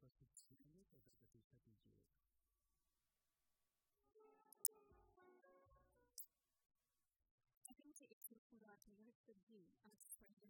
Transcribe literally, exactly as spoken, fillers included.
उपस्थित सुनेंगे तो प्रतिष्ठा कीजिए। Welcome to It's Not About Me, it's the G. I'm